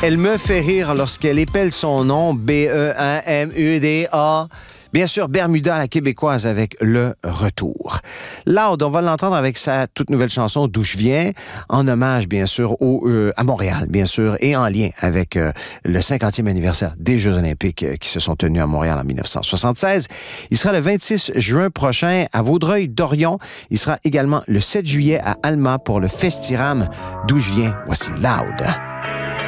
Elle me fait rire lorsqu'elle épelle son nom, B-E-A-M-U-D-A. Bien sûr, Bermuda, la québécoise, avec Le Retour. Loud, on va l'entendre avec sa toute nouvelle chanson, D'où je viens, en hommage, bien sûr, à Montréal, bien sûr, et en lien avec le 50e anniversaire des Jeux olympiques qui se sont tenus à Montréal en 1976. Il sera le 26 juin prochain à Vaudreuil-Dorion. Il sera également le 7 juillet à Alma pour le Festiram. D'où je viens, voici Loud.